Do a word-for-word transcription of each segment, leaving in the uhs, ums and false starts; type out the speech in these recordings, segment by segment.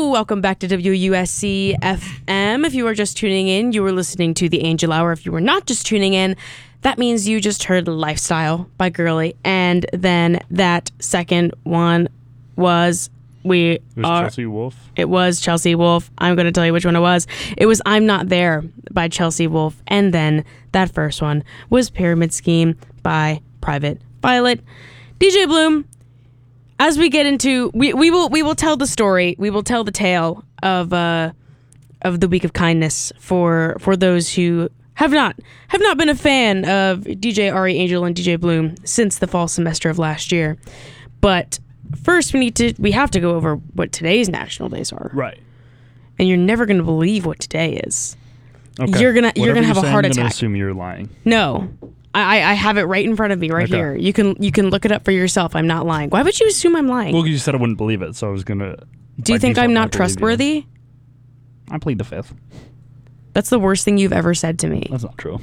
Welcome back to W U S C F M. If you are just tuning in, you were listening to The Angel Hour. If you were not just tuning in, that means you just heard Lifestyle by Girly. And then that second one was we It was are, Chelsea Wolfe. It was Chelsea Wolfe. I'm going to tell you which one it was. It was I'm Not There by Chelsea Wolfe. And then that first one was Pyramid Scheme by Private Violet. D J Bloom, as we get into, we, we will we will tell the story. We will tell the tale of uh of the week of kindness for for those who have not have not been a fan of D J Ari Angel and D J Bloom since the fall semester of last year. But first, we need to we have to go over what today's national days are. Right. And you're never going to believe what today is. Okay. You're gonna you're Whatever gonna have you a say, heart I'm gonna attack. assume you're lying. No. I, I have it right in front of me, right Okay. here. You can you can look it up for yourself. I'm not lying. Why would you assume I'm lying? Well, you said I wouldn't believe it, so I was gonna. Do you by think default, I'm I not believe you. trustworthy? I plead the fifth. That's the worst thing you've ever said to me. That's not true.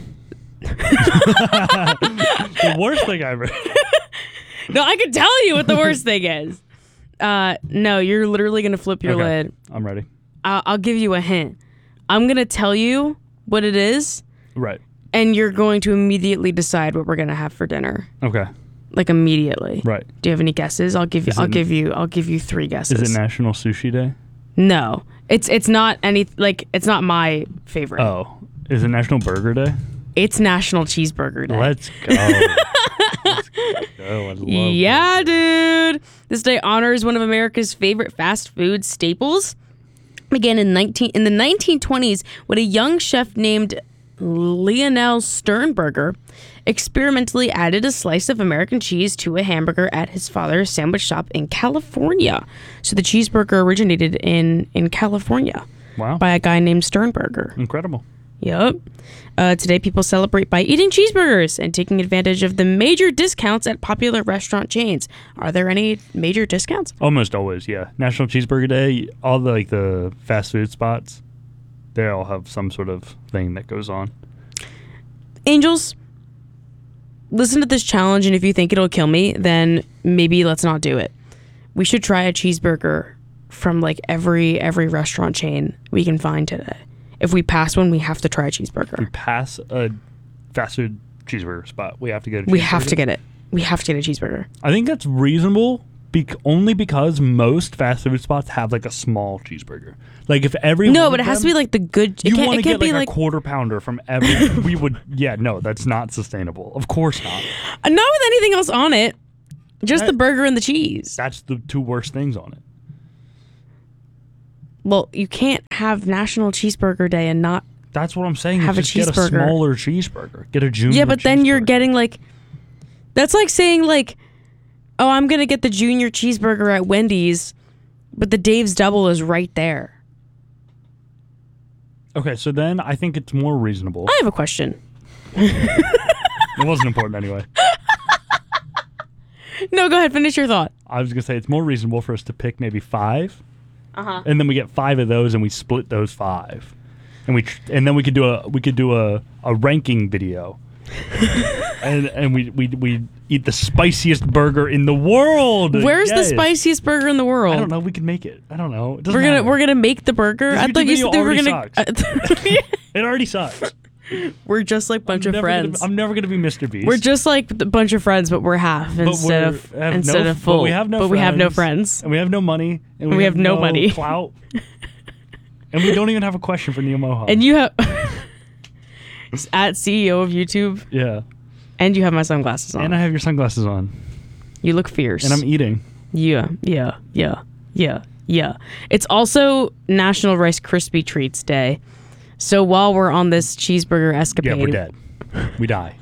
The worst thing I ever. No, I can tell you what the worst thing is. Uh, no, you're literally gonna flip your Okay, lid. I'm ready. I'll, I'll give you a hint. I'm gonna tell you what it is, Right. and you're going to immediately decide what we're gonna have for dinner. Okay. Like immediately. Right. Do you have any guesses? I'll give you. Is I'll it- give you. I'll give you three guesses. Is it National Sushi Day? No, it's it's not any like it's not my favorite. Oh. Is it National Burger Day? It's National Cheeseburger Day. Let's go. Let's go. I love Yeah, burgers. dude. This day honors one of America's favorite fast food staples. Began in nineteen in the nineteen twenties when a young chef named Lionel Sternberger experimentally added a slice of American cheese to a hamburger at his father's sandwich shop in California. So the cheeseburger originated in in California Wow. by a guy named Sternberger. Incredible. Yep. Uh, today, people celebrate by eating cheeseburgers and taking advantage of the major discounts at popular restaurant chains. Are there any major discounts? Almost always, yeah. National Cheeseburger Day, all the like the fast food spots, they all have some sort of thing that goes on. Angels, listen to this challenge, and if you think it'll kill me, then maybe let's not do it. We should try a cheeseburger from like every every restaurant chain we can find today. If we pass one, we have to try a If we cheeseburger. pass a fast food cheeseburger spot, we have to get a We have cheeseburger. to get it. We have to get a cheeseburger. I think that's reasonable, bec- only because most fast food spots have like a small cheeseburger. Like if every No, one but it of has to them- be like the good. It you can't, want it to can't get be like, like a quarter pounder from every. We would, yeah, no, that's not sustainable. Of course not. Uh, not with anything else on it. Just That- the burger and the cheese. That's the two worst things on it. Well, you can't have National Cheeseburger Day and not. That's what I'm saying. Have a Just get a cheeseburger. smaller cheeseburger. Get a junior. Yeah, but then you're cheeseburger. getting like. That's like saying like, oh, I'm gonna get the junior cheeseburger at Wendy's, but the Dave's Double is right there. Okay, so then I think it's more reasonable. I have a question. It wasn't important anyway. No, go ahead. Finish your thought. I was gonna say it's more reasonable for us to pick maybe five, Uh huh. and then we get five of those, and we split those five, and we tr- and then we could do a we could do a, a ranking video, and and we we we eat the spiciest burger in the world. Where's Yes. the spiciest burger in the world? I don't know. We can make it. I don't know. It doesn't We're gonna matter. we're gonna make the burger. This I thought YouTube you said they were video gonna. It already sucks. We're just like a bunch I'm of never gonna- friends. I'm never gonna be Mister Beast. We're just like a bunch of friends, but we're half instead we're- of have instead no- of but full. we have no but we have no friends. friends. and we have no money, and We have no no money. clout, and we don't even have a question for Neo Mohawk. And you have at C E O of YouTube, yeah, and you have my sunglasses on. and I have your sunglasses on, You look fierce. and I'm eating. yeah, yeah, yeah, yeah, yeah. It's also National Rice Krispie Treats Day. So while we're on this cheeseburger escapade, Yeah, we're dead. We die.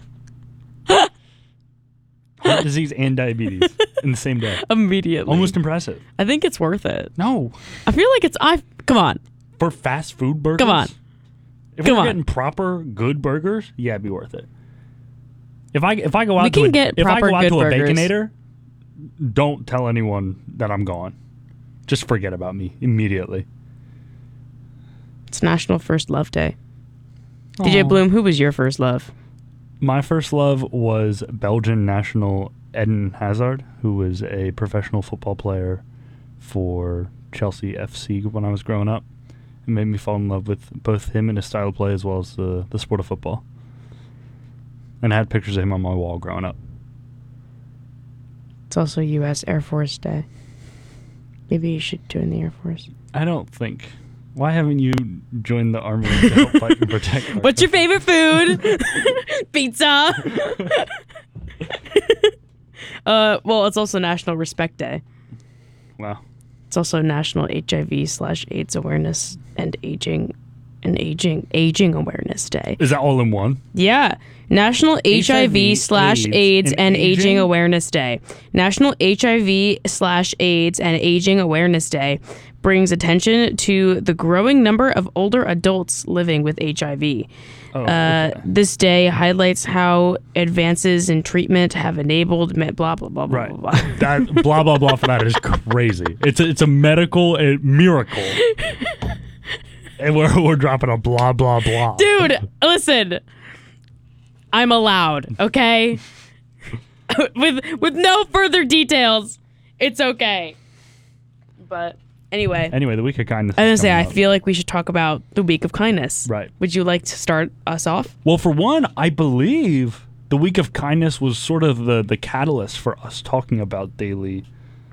Heart disease and diabetes in the same day. immediately. Almost impressive. I think it's worth it. No, I feel like it's. I come on. for fast food burgers. Come on. If Come we're on. getting proper good burgers, yeah, it'd be worth it. If I if I go out We to can a, get if I proper go out good to a burgers. Baconator, don't tell anyone that I'm gone. Just forget about me immediately. It's National First Love Day. D J Aw. Bloom, who was your first love? My first love was Belgian national Eden Hazard, who was a professional football player for Chelsea F C when I was growing up. It made me fall in love with both him and his style of play as well as the, the sport of football. And I had pictures of him on my wall growing up. It's also U S Air Force Day. Maybe you should join the Air Force. I don't think. Why haven't you joined the Army to help fight and protect our What's your country? favorite food? Pizza. uh, well, it's also National Respect Day. Wow. It's also National H I V slash AIDS Awareness and Aging and Aging Aging Awareness Day. Is that all in one? Yeah. National H I V slash AIDS and Aging Awareness Day. National H I V slash AIDS and Aging Awareness Day brings attention to the growing number of older adults living with H I V. Oh, Uh, okay. this day highlights how advances in treatment have enabled me- blah blah blah blah Right. blah. blah. That blah blah blah for that is crazy. It's a, it's a medical uh, miracle. And we're we're dropping a blah blah blah. Dude, listen. I'm allowed, okay? with with no further details. It's okay. But anyway, Anyway, the week of kindness. I was is gonna say I coming up. feel like we should talk about the week of kindness. Right. Would you like to start us off? Well, for one, I believe the week of kindness was sort of the the catalyst for us talking about daily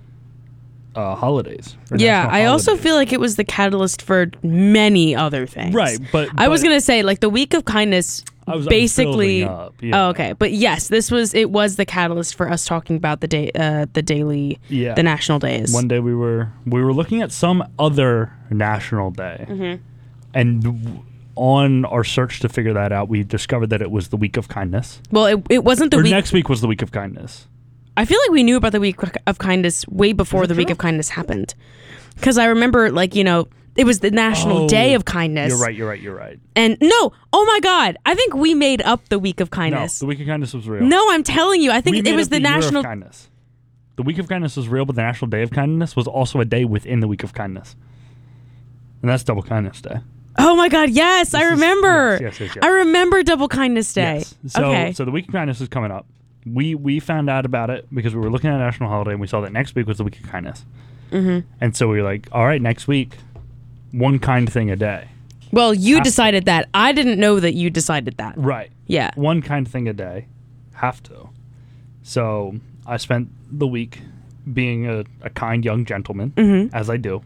uh, holidays. or Yeah, national I also holidays. feel like it was the catalyst for many other things. Right, but I was but gonna say like the week of kindness I was- I was basically. building up, yeah. Oh, okay, but yes, this was it was the catalyst for us talking about the day, uh, the daily, Yeah. the national days. One day we were we were looking at some other national day, Mm-hmm. and w- on our search to figure that out, we discovered that it was the week of kindness. Well, it, it wasn't the or week. next week was the week of kindness. I feel like we knew about the week of kindness way before Is it the week true? of kindness happened, because I remember, like you know, it was the National Oh, Day of Kindness. You're right. You're right. You're right. And no, oh my God, I think we made up the week of No, kindness. the week of kindness was real. No, I'm telling you, I think We it made was up the, year of National. kindness. The week of kindness was real, but the National Day of Kindness was also a day within the week of kindness, and that's Double Kindness Day. Oh my God, yes, I This is- remember. yes, yes, yes, yes. I remember Double Kindness Day. Yes. So, okay. so the week of kindness is coming up. We we found out about it because we were looking at a national holiday and we saw that next week was the week of kindness. Mm-hmm. And so we were like, all right, next week, one kind thing a day. Well, you Have to. decided that. I didn't know that you decided that. Right. Yeah. One kind thing a day. Have to. So I spent the week being a, a kind young gentleman, Mm-hmm. as I do.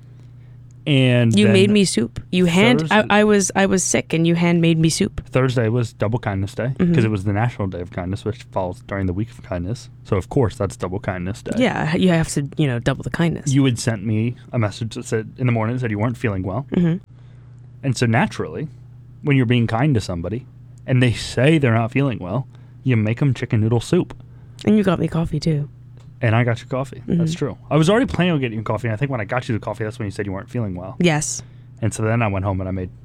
And You then made me soup. You hand. I, Thursday- I was I was sick, and you hand made me soup. Thursday was Double Kindness Day because Mhm. it was the National Day of Kindness, which falls during the week of kindness. So of course that's Double Kindness Day. Yeah, you have to you know double the kindness. You had sent me a message that said in the morning that said you weren't feeling well. Mm-hmm. And so naturally, when you're being kind to somebody and they say they're not feeling well, you make them chicken noodle soup. And you got me coffee too. And I got you coffee. That's Mhm. true. I was already planning on getting you coffee. And I think when I got you the coffee, that's when you said you weren't feeling well. Yes. And so then I went home and I made